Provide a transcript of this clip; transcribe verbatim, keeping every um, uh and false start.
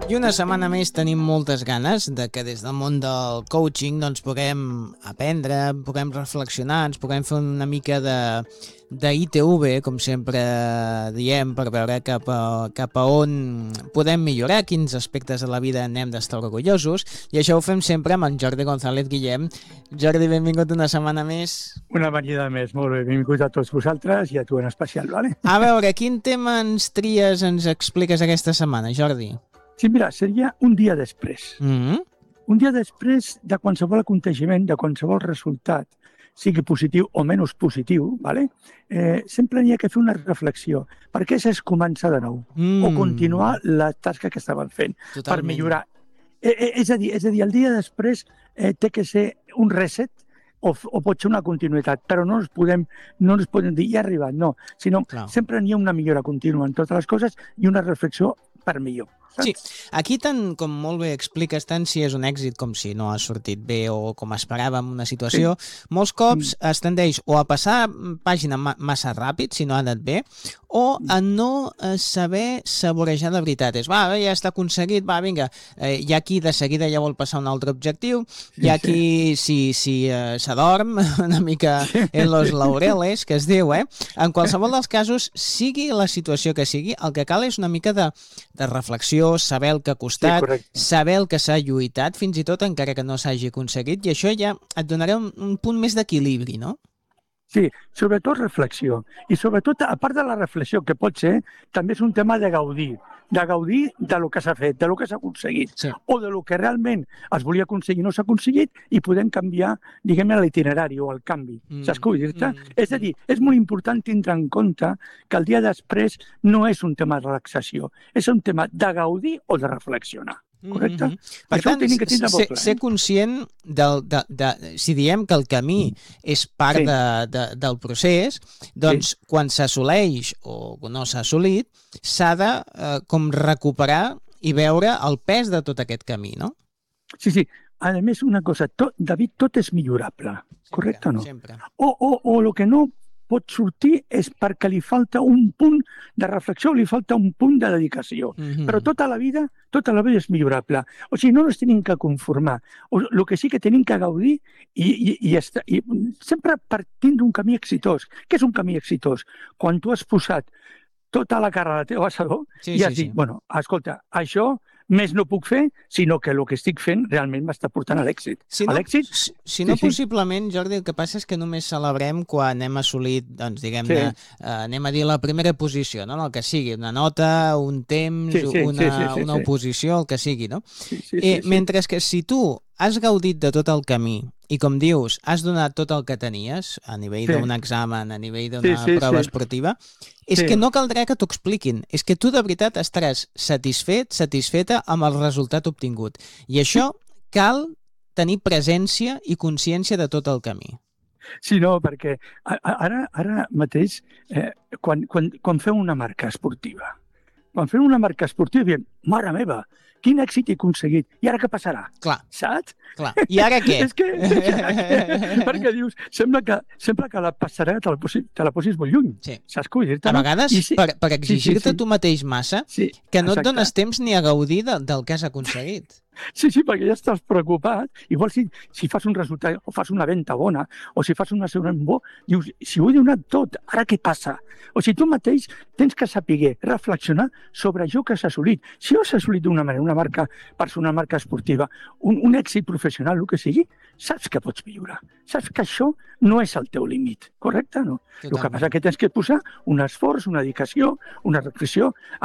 I una setmana més tenim moltes ganes de que des del món del coaching doncs, puguem aprendre, puguem reflexionar, ens puguem fer una mica de, de I T V, com sempre diem, per veure cap a, cap a on podem millorar, quins aspectes de la vida n'hem d'estar orgullosos, i això ho fem sempre amb en Jordi González Guillem. Jordi, benvingut una setmana més. Una venida més, molt bé. Benvingut a tots vosaltres i a tu en especial, vale? A veure, quin tema ens tries, ens expliques aquesta setmana, Jordi? Sí, mira, seria un dia després. Mm-hmm. Un dia després de qualsevol aconteixement, de qualsevol resultat, sigui positiu o menys positiu, vale? eh, sempre n'hi ha que fer una reflexió. Per què s'és començar de nou? Mm. O continuar la tasca que estaven fent. Totalment. Per millorar. Eh, eh, és, a dir, és a dir, el dia després eh, té que ser un reset o, o pot ser una continuïtat, però no ens podem, no ens podem dir ja ha arribat, no. Sinó Clar. Sempre n'hi ha una millora contínua en totes les coses i una reflexió per millor. Sí, aquí tant com molt bé expliques, tant si és un èxit com si no ha sortit bé o com esperàvem una situació, sí. molts cops mm. es tendeix o a passar pàgina ma massa ràpid, si no ha anat bé, o a no saber saborejar de veritat. És, va, ja està aconseguit, va, vinga, eh, hi ha qui de seguida ja vol passar un altre objectiu, hi ha qui si, si eh, s'adorm una mica en los laureles, que es diu, eh? En qualsevol dels casos, sigui la situació que sigui, el que cal és una mica de, de reflexió, saber el que ha costat, sí, saber el que s'ha lluitat, fins i tot encara que no s'hagi aconseguit, i això ja et donarà un, un punt més d'equilibri, no? Sí, sobretot reflexió. I sobretot, a part de la reflexió, que pot ser, també és un tema de gaudir, de gaudir de lo que s'ha fet, de lo que s'ha aconseguit, sí. o de lo que realment es volia aconseguir i no s'ha aconseguit, i podem canviar, diguem-ne, l'itinerari o el canvi. Mm. Saps què vull dir-te? Mm. És a dir, és molt important tindre en compte que el dia després no és un tema de relaxació, és un tema de gaudir o de reflexionar. Correcte? Mm-hmm. Per Això tant, que ser, eh? ser conscient del, de, de, si diem que el camí és part sí. de, de, del procés, doncs sí. quan s'assoleix o no s'ha assolit, s'ha de eh, com recuperar i veure el pes de tot aquest camí, no? Sí, sí. A més, una cosa, tot, David, tot és millorable, sempre, correcte o no? Sempre. O, o, o el que no pot sortir és perquè li falta un punt de reflexió, li falta un punt de dedicació. Mm-hmm. Però tota la vida, tota la vida és millorable. O sigui, no ens tenim que conformar. O, el que sí que tenim que gaudir i, i, i, estar, i sempre partint d'un camí exitós. Què és un camí exitós? Quan tu has posat tota la cara a la teva assador sí, i has sí, dit, sí. bueno, escolta, això més no puc fer, sinó que el que estic fent realment m'està portant a l'èxit. Si no, a l'èxit? Si, si no sí, possiblement, sí. Jordi, el que passa és que només celebrem quan hem assolit, doncs, diguem-ne, sí. eh, anem a dir la primera posició, no? El que sigui, una nota, un temps, sí, sí, una, sí, sí, sí, una oposició, el que sigui, no? Sí, sí, sí, eh, sí. Mentre que si tu has gaudit de tot el camí i, com dius, has donat tot el que tenies a nivell sí. d'un examen, a nivell d'una sí, sí, prova sí. esportiva, és sí. que no caldrà que t'ho expliquin. És que tu de veritat estaràs satisfet, satisfeta amb el resultat obtingut. I això cal tenir presència i consciència de tot el camí. Sí, no, perquè ara, ara mateix, eh, quan, quan, quan feu una marca esportiva, quan feu una marca esportiva, diem, mare meva, quin èxit he aconseguit. I ara què passarà? Clar. Saps? Clar. I ara què? És que, perquè dius, sembla que, sembla que la passarà te la posis, te la posis molt lluny. Sí. Saps què vull dir-te? A vegades, sí, per, per exigir-te sí, sí, sí. tu mateix massa, sí, que no exacte. Et dones temps ni a gaudir de, del que has aconseguit. Sí, sí, perquè ja estàs preocupat. Igual si, si fas un resultat o fas una venda bona o si fas un assegurament bo, dius, si ho he donat tot, ara què passa? O si tu mateix tens que saber reflexionar sobre allò que has assolit. Si has assolit d'una manera, una marca personal, una marca esportiva, un, un èxit professional, el que sigui, saps que pots millorar. Saps que això no és el teu límit, correcte? No? El que passa és que tens que posar un esforç, una dedicació, una reflexió